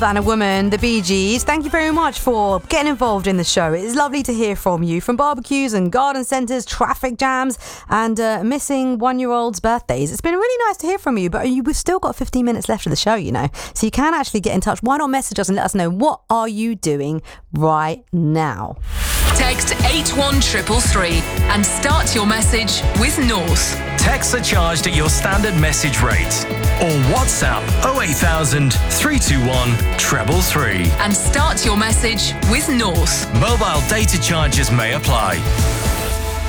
And a Woman, the Bee Gees. Thank you very much for getting involved in the show. It's lovely to hear from you. From barbecues and garden centres, traffic jams and missing one-year-olds' birthdays. It's been really nice to hear from you, but we've still got 15 minutes left of the show, you know. So you can actually get in touch. Why not message us and let us know what are you doing right now? Text 81333 and start your message with North. Texts are charged at your standard message rate. Or WhatsApp 08000 321 333. And start your message with North. Mobile data charges may apply.